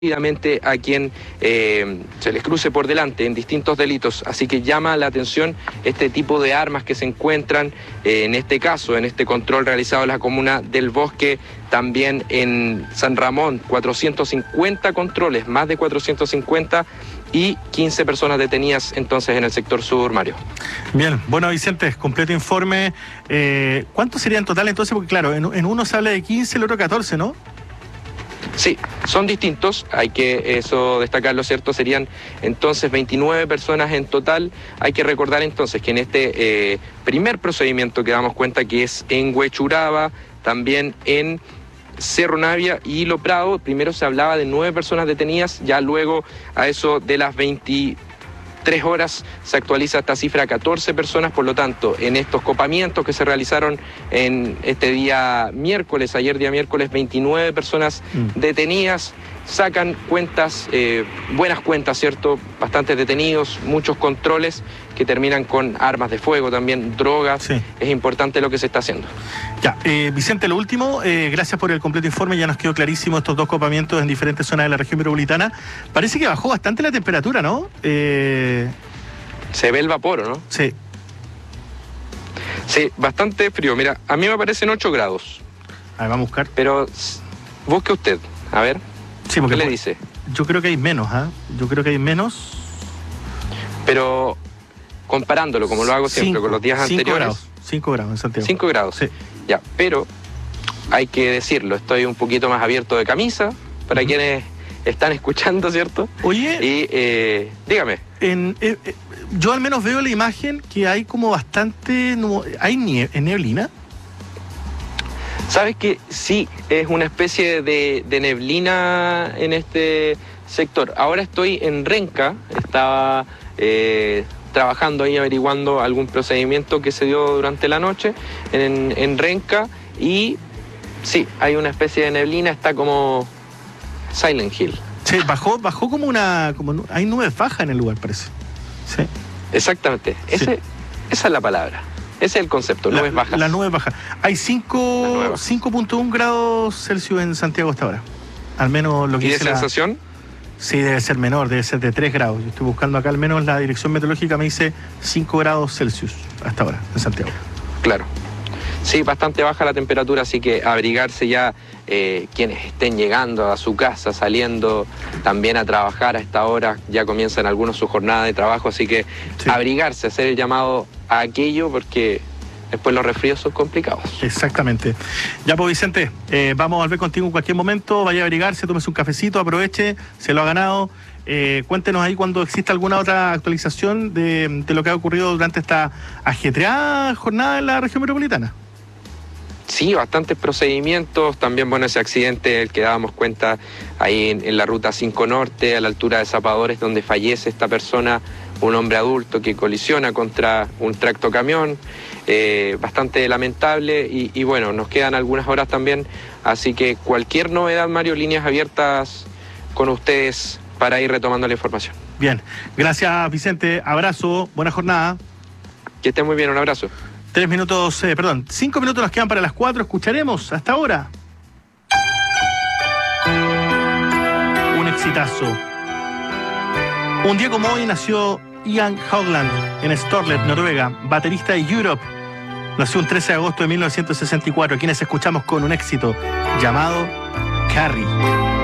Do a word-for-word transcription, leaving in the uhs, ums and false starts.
rápidamente a quien eh, se les cruce por delante en distintos delitos, así que llama la atención este tipo de armas que se encuentran eh, en este caso, en este control realizado en la comuna del Bosque, también en San Ramón, cuatrocientos cincuenta controles, más de cuatrocientos cincuenta y quince personas detenidas entonces en el sector sur, Mario. Bien, bueno Vicente, completo informe. Eh, ¿Cuántos serían en total entonces? Porque claro, en, en uno se habla de quince, el otro catorce, ¿no? Sí, son distintos, hay que eso destacarlo, ¿cierto? Serían entonces veintinueve personas en total. Hay que recordar entonces que en este eh, primer procedimiento que damos cuenta que es en Huechuraba, también en Cerro Navia y Lo Prado, primero se hablaba de nueve personas detenidas, ya luego a eso de las veintitrés horas se actualiza esta cifra a catorce personas, por lo tanto, en estos copamientos que se realizaron en este día miércoles, ayer día miércoles, veintinueve personas mm. detenidas, sacan cuentas, eh, buenas cuentas, ¿cierto? Bastantes detenidos, muchos controles que terminan con armas de fuego, también drogas. Sí. Es importante lo que se está haciendo. Ya, eh, Vicente, lo último, eh, gracias por el completo informe, ya nos quedó clarísimo estos dos copamientos en diferentes zonas de la región metropolitana. Parece que bajó bastante la temperatura, ¿no? Eh... Se ve el vapor, ¿no? Sí. Sí, bastante frío. Mira, a mí me parecen ocho grados. A ver, vamos a buscar. Pero busque usted, a ver. Sí, porque ¿qué le dice? Yo creo que hay menos, ¿ah? ¿eh? Yo creo que hay menos. Pero comparándolo, como lo hago siempre, cinco, con los días cinco anteriores. Grados, cinco grados en Santiago. cinco grados. Sí. Ya, pero hay que decirlo, estoy un poquito más abierto de camisa para uh-huh. quienes están escuchando, ¿cierto? Oye. Y eh, dígame. En, eh, eh, yo al menos veo la imagen que hay como bastante. No, ¿hay nie neblina? Sabes que sí, es una especie de, de neblina en este sector. Ahora estoy en Renca, estaba eh, trabajando ahí averiguando algún procedimiento que se dio durante la noche en, en Renca y sí, hay una especie de neblina, está como Silent Hill. Sí, bajó, bajó como una, como hay nubes bajas en el lugar, parece. Sí. Exactamente, Ese, sí. esa es la palabra. Ese es el concepto, nubes bajas. La nube baja. Hay cinco punto uno grados Celsius en Santiago hasta ahora. Al menos lo que ¿Y de dice sensación? La... Sí, debe ser menor, debe ser de tres grados. Yo estoy buscando acá, al menos la dirección meteorológica me dice cinco grados Celsius hasta ahora en Santiago. Claro. Sí, bastante baja la temperatura, así que abrigarse ya eh, quienes estén llegando a su casa, saliendo también a trabajar a esta hora, ya comienzan algunos su jornada de trabajo, así que sí. abrigarse, hacer el llamado a aquello, porque después los resfríos son complicados. Exactamente. Ya pues Vicente, eh, vamos a volver contigo en cualquier momento, vaya a abrigarse, tómese un cafecito, aproveche, se lo ha ganado. Eh, cuéntenos ahí cuando exista alguna otra actualización de, de lo que ha ocurrido durante esta ajetreada jornada en la región metropolitana. Sí, bastantes procedimientos, también bueno ese accidente el que dábamos cuenta ahí en, en la ruta cinco Norte, a la altura de Zapadores, donde fallece esta persona, un hombre adulto que colisiona contra un tractocamión, eh, bastante lamentable y, y bueno, nos quedan algunas horas también, así que cualquier novedad, Mario, líneas abiertas con ustedes para ir retomando la información. Bien, gracias Vicente, abrazo, buena jornada. Que estén muy bien, un abrazo. Tres minutos, eh, perdón, cinco minutos nos quedan para las cuatro. Escucharemos hasta ahora un exitazo. Un día como hoy nació Ian Haugland en Storlet, Noruega, baterista de Europe. Nació un trece de agosto de mil novecientos sesenta y cuatro, quienes escuchamos con un éxito llamado Carrie.